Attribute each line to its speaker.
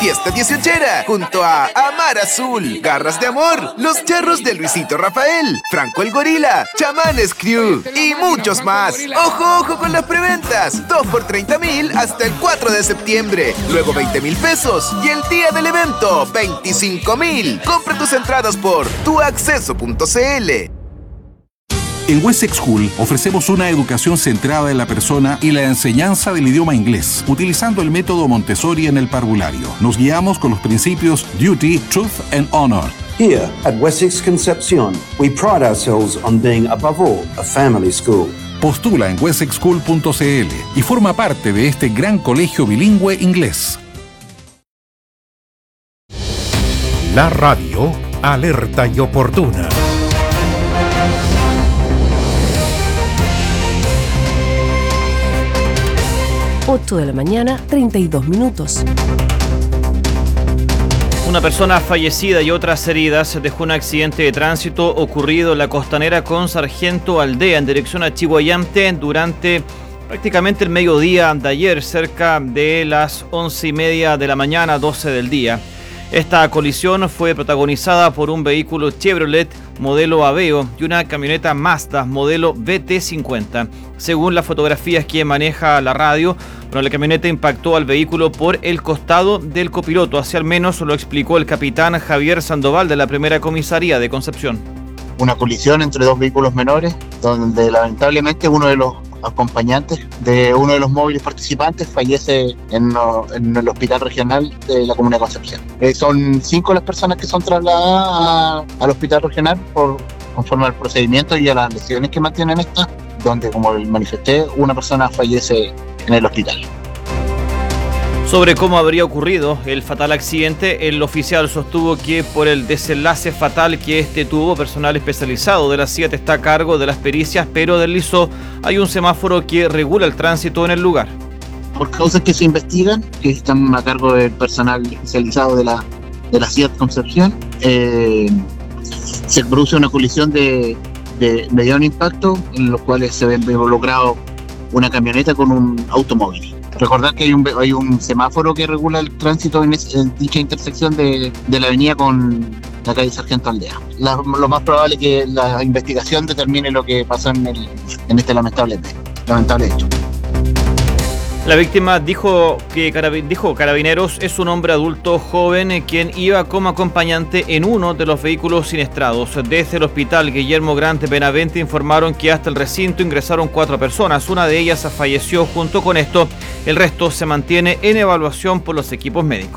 Speaker 1: Fiesta 18era, junto a Amar Azul, Garras de Amor, Los Charros de Luisito Rafael, Franco el Gorila, Chamanes Crew y muchos más. ¡Ojo, ojo con las preventas! 2 por 30,000 hasta el 4 de septiembre. Luego 20,000 pesos. Y el día del evento, 25,000. Compra tus entradas por tuacceso.cl.
Speaker 2: En Wessex School ofrecemos una educación centrada en la persona y la enseñanza del idioma inglés, utilizando el método Montessori en el parvulario. Nos guiamos con los principios Duty, Truth and Honor.
Speaker 3: Here at Wessex Concepcion, we pride ourselves on being, above all, a family school.
Speaker 2: Postula en wessexschool.cl y forma parte de este gran colegio bilingüe inglés.
Speaker 4: La radio alerta y oportuna.
Speaker 5: 8 de la mañana, 32 minutos.
Speaker 6: Una persona fallecida y otras heridas dejó un accidente de tránsito ocurrido en la costanera con Sargento Aldea en dirección a Chihuayante durante prácticamente el mediodía de ayer, cerca de las 11:30 de la mañana, 12 del día. Esta colisión fue protagonizada por un vehículo Chevrolet modelo Aveo y una camioneta Mazda modelo BT50. Según las fotografías que maneja la radio, la camioneta impactó al vehículo por el costado del copiloto. Así al menos lo explicó el capitán Javier Sandoval de la primera comisaría de Concepción.
Speaker 7: Una colisión entre dos vehículos menores, donde lamentablemente uno de los acompañantes de uno de los móviles participantes fallece en el hospital regional de la comuna de Concepción. Son 5 las personas que son trasladadas al hospital regional conforme al procedimiento y a las lesiones que mantienen estas, donde, como manifesté, una persona fallece en el hospital.
Speaker 6: Sobre cómo habría ocurrido el fatal accidente, el oficial sostuvo que por el desenlace fatal que tuvo, personal especializado de la CIAT está a cargo de las pericias, pero deslizó, hay un semáforo que regula el tránsito en el lugar.
Speaker 7: Por causas que se investigan, que están a cargo del personal especializado de la CIAT Concepción, se produce una colisión de mediano impacto, en los cuales se ve involucrado una camioneta con un automóvil. Recordar que hay un semáforo que regula el tránsito en dicha intersección de la avenida con la calle Sargento Aldea. Lo más probable es que la investigación determine lo que pasó en este lamentable hecho.
Speaker 6: La víctima dijo Carabineros es un hombre adulto joven quien iba como acompañante en uno de los vehículos siniestrados. Desde el hospital Guillermo Grant Benavente informaron que hasta el recinto ingresaron 4 personas. Una de ellas falleció junto con esto. El resto se mantiene en evaluación por los equipos médicos.